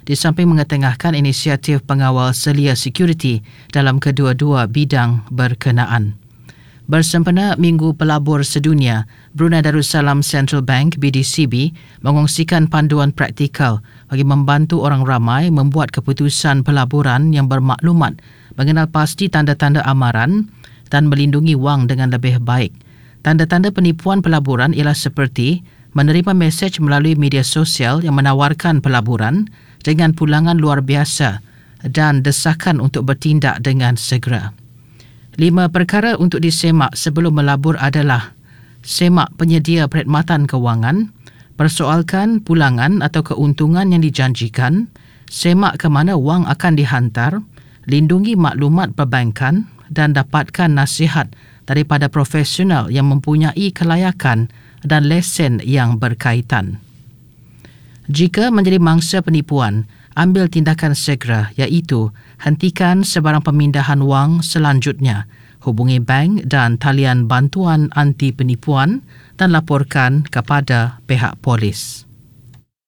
di samping mengetengahkan inisiatif pengawal selia security dalam kedua-dua bidang berkenaan. Bersempena Minggu Pelabur Sedunia, Brunei Darussalam Central Bank BDCB mengongsikan panduan praktikal bagi membantu orang ramai membuat keputusan pelaburan yang bermaklumat, mengenal pasti tanda-tanda amaran dan melindungi wang dengan lebih baik. Tanda-tanda penipuan pelaburan ialah seperti menerima mesej melalui media sosial yang menawarkan pelaburan dengan pulangan luar biasa dan desakan untuk bertindak dengan segera. 5 perkara untuk disemak sebelum melabur adalah: semak penyedia perkhidmatan kewangan, persoalkan pulangan atau keuntungan yang dijanjikan, semak ke mana wang akan dihantar, lindungi maklumat perbankan dan dapatkan nasihat daripada profesional yang mempunyai kelayakan dan lesen yang berkaitan. Jika menjadi mangsa penipuan, ambil tindakan segera, iaitu hentikan sebarang pemindahan wang selanjutnya, hubungi bank dan talian bantuan anti penipuan dan laporkan kepada pihak polis.